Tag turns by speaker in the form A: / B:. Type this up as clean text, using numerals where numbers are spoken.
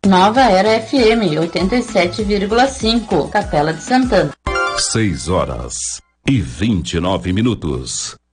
A: Nova Era FM 87,5, Capela de Santana.
B: 6 horas e 29 minutos.